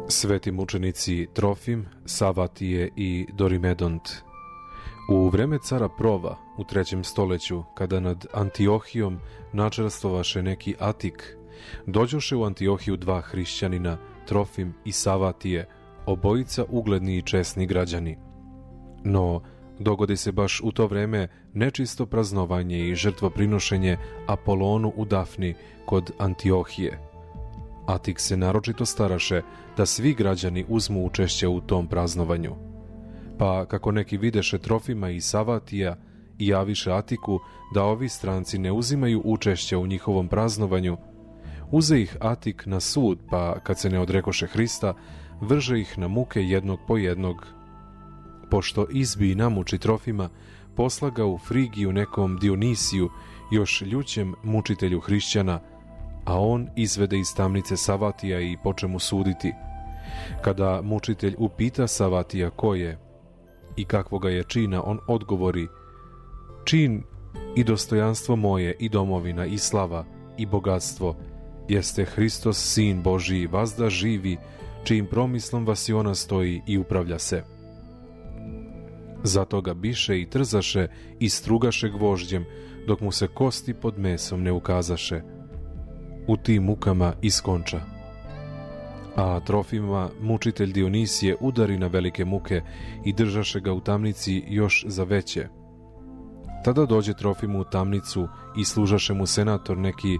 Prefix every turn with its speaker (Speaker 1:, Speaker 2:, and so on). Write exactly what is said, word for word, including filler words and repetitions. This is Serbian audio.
Speaker 1: Sveti mučenici Trofim, Savatije i Dorimedont. U vreme cara Prova u trećem stoleću, kada nad Antiohijom načelstvovaše neki Atik, dođoše u Antiohiju dva hrišćanina, Trofim i Savatije, obojica ugledni i česni građani. No, dogodi se baš u to vreme nečisto praznovanje i žrtvoprinošenje Apolonu u Dafni kod Antiohije. Atik se naročito staraše da svi građani uzmu učešće u tom praznovanju. Pa kako neki videše Trofima i Savatija i javiše Atiku da ovi stranci ne uzimaju učešće u njihovom praznovanju, uze ih Atik na sud, pa kad se ne odrekoše Hrista, vrže ih na muke jednog po jednog. Pošto izbi i namuči Trofima, posla ga u Frigiju nekom Dionisiju, još ljućem mučitelju hrišćana, a on izvede iz tamnice Savatija i poče mu suditi. Kada mučitelj upita Savatija ko je i kakvoga je čina, on odgovori: čin i dostojanstvo moje i domovina i slava i bogatstvo jeste Hristos, Sin Božiji, vazda živi, čijim promislom vasiona stoji i upravlja se. Zato ga biše i trzaše i strugaše gvožđem, dok mu se kosti pod mesom ne ukazaše. U tim mukama iskonča. A Trofima mučitelj Dionisije udari na velike muke i držaše ga u tamnici još za veće. Tada dođe Trofimu u tamnicu i služaše mu senator neki